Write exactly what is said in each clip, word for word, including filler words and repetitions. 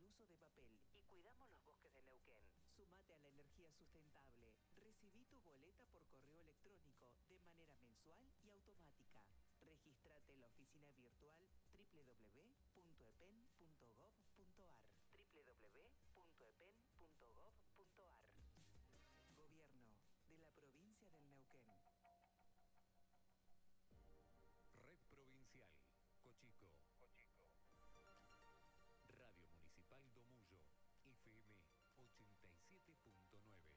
uso de papel y cuidamos los bosques de Neuquén. Sumate a la energía sustentable. Recibí tu boleta por correo electrónico de manera mensual y automática. Regístrate en la oficina virtual w w w punto e p e n punto gov punto a r w w w punto e p e n punto gov punto a r. Gobierno de la provincia del Neuquén. Red Provincial Cochico. Cochico. Radio Municipal Domullo, F M ochenta y siete punto nueve.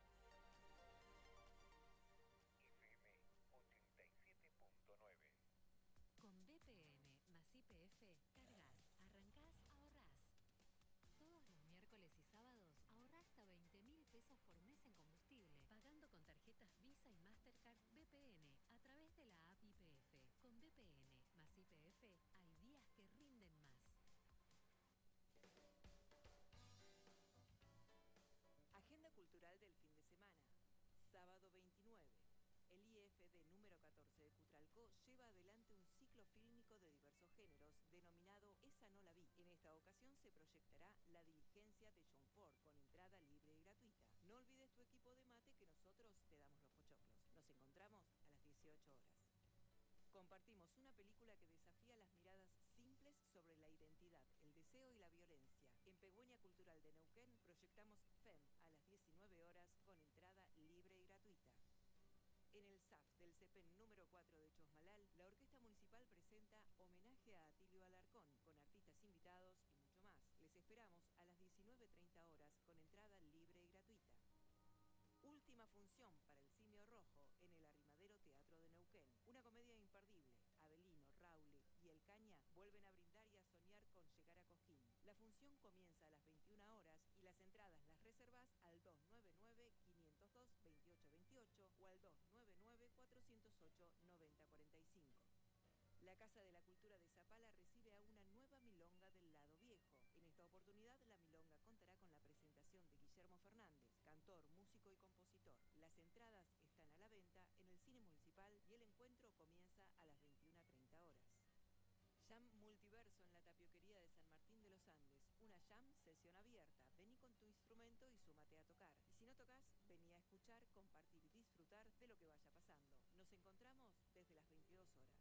F M ochenta y siete punto nueve. Con B P N más Y P F, cargas, arrancás, ahorrás. Todos los miércoles y sábados ahorrá hasta veinte mil pesos por mes en combustible, pagando con tarjetas Visa y Mastercard B P N a través de la app Y P F. Con B P N más Y P F hay días que rinden más. Agenda cultural del fin de semana. Sábado veintinueve. El I F D número catorce de Cutralcó lleva adelante un ciclo fílmico de diversos géneros denominado Esa no la vi. En esta ocasión se proyectará La diligencia de John Ford con entrada libre y gratuita. No olvides tu equipo de mate que nosotros te damos los pochoclos. Nos encontramos a las dieciocho horas. Compartimos una película que desafía las miradas simples sobre la identidad, el deseo y la violencia. En Pegüeña Cultural de Neuquén proyectamos F E M a las diecinueve horas con entrada libre y gratuita. En el S A F del CEPEN número cuatro de Chosmalal, la Orquesta Municipal presenta Homenaje a Atilio Alarcón, con artistas invitados y mucho más. Les esperamos a las diecinueve treinta horas con entrada libre y gratuita. Última función para el Simio Rojo en el Arrimadero Teatro de Neuquén. Una comedia imperdible. Abelino, Raule y El Caña vuelven a brindar y a soñar con llegar a Cosquín. La función comienza a las veintiuna horas y las entradas las reservas al dos nueve nueve, quinientos dos, veintiocho veintiocho o al dos nueve nueve, cuatrocientos ocho, noventa cuarenta y cinco. La Casa de la Cultura de Zapala recibe a una nueva milonga del lado viejo. En esta oportunidad, la milonga contará con la presentación de Guillermo Fernández, cantor, músico y compositor. Las entradas están a la venta en el Cine Municipal y el encuentro comienza a las veintiuna treinta horas. Jam Multiverso en la Tapioquería de San Martín de los Andes. Una jam sesión abierta. Vení con tu instrumento y súmate a tocar. Y si no tocas, vení a escuchar, compartir y disfrutar de lo que vaya pasando. Nos encontramos desde las veintidós horas.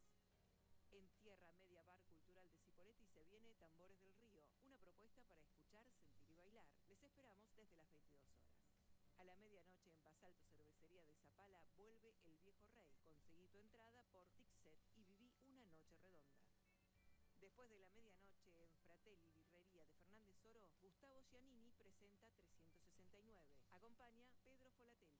En Tierra Media Bar Cultural de Cipolletti se viene Tambores del Río, una propuesta para escuchar, sentir y bailar. Les esperamos desde las veintidós horas. A la medianoche en Basalto Cervecería de Zapala vuelve El Viejo Rey. Conseguí tu entrada por Tixet y viví una noche redonda. Después de la medianoche en Fratelli Birrería de Fernández Oro, Gustavo Giannini presenta trescientos sesenta y nueve. Acompaña Pedro Folatelli.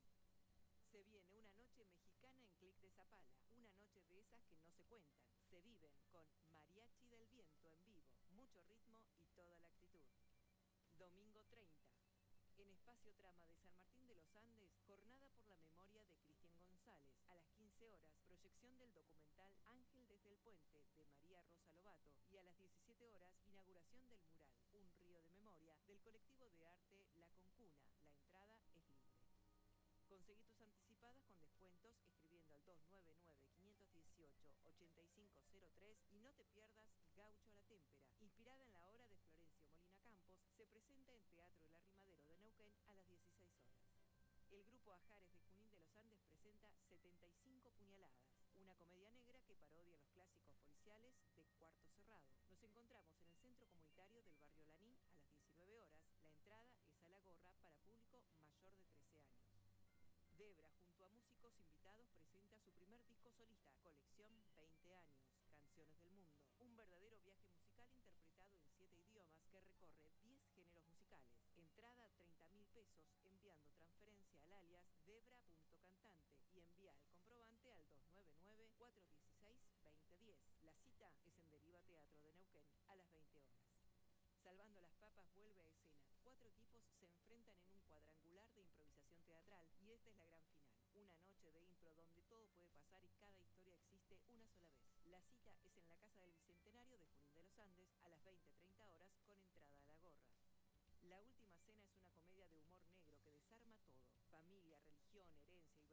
Se viene una noche mexicana en Clic de Zapala, una noche de esas que no se cuentan, se viven con Mariachi del Viento en vivo, mucho ritmo y toda la actitud. Domingo treinta. En Espacio Trama de San Martín de los Andes, jornada por la memoria de Cristian González. A las quince horas, proyección del documental Ángel desde el Puente de María Rosa Lobato. Y a las diecisiete horas, inauguración del mural Un río de memoria del colectivo de arte La Concuna. La entrada es libre. Conseguí tus anticipadas con descuentos escribiendo al dos nueve nueve, quinientos dieciocho, ochenta y cinco cero tres y no te pierdas Gaucho a la Témpera. Inspirada en la obra de Florencio Molina Campos, se presenta en Teatro El Arrimadero de Neuquén a las dieciséis horas. El grupo Ajares de Junín de los Andes presenta setenta y cinco puñaladas, una comedia negra que parodia los clásicos policiales de Cuarto Cerrado. Nos encontramos en el Centro Comunitario del Barrio Lanín a las diecinueve horas. La entrada es a la gorra para público mayor de trece años. Debra, junto a músicos invitados, presenta su primer disco solista, Colección veinte años, Canciones del Mundo. Un verdadero viaje musical interpretado en siete idiomas que recorre diez géneros musicales. Entrada treinta mil pesos, enviando transferencia al alias debra.cantante y envía el comprobante al dos nueve nueve, cuatro uno seis, dos cero uno cero. La cita es en Deriva Teatro de Neuquén a las veinte horas. Salvando las Papas vuelve a escena. Cuatro equipos se enfrentan en un cuadrangular de improvisación teatral y esta es la gran final. Una noche de impro donde todo puede pasar y cada historia existe una sola vez. La cita es en la Casa del Bicentenario de Junín de los Andes a las veinte treinta horas con entrada a la gorra. La Última Cena es una comedia de humor negro que desarma todo. Familia, religión, herencia y